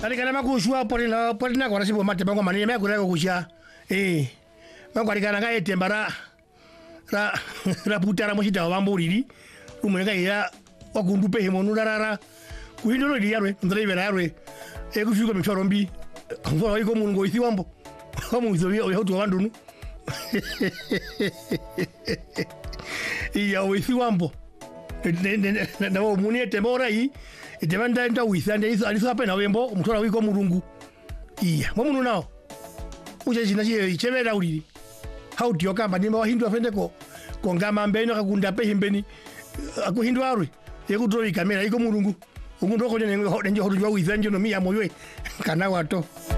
kana makushwa polina kwa sipo mate bango manene meko leko kusha bango alikana ga etembara ra putara moshita wambuliri umenga ya wakundu pe hemo nurara kuindo ri yarwe ndrevera yarwe ekushiko mitwarombi ngwa iko mungo ithiwambo omuzo yo to wandunu iya ithiwambo na wo muni tembora yi itebanda nda withande alisa pena wembo mutwara wiko murungu iya momunu nao uje jina je ichebera uliri hauti yokamba nimba wahindu afende ko ngama mbeno kakunda pe himbeni akuhindu arwe yekutoyi kamera iko murungu umuntu okho nje hotu jwa withanje no miya moyo kana wato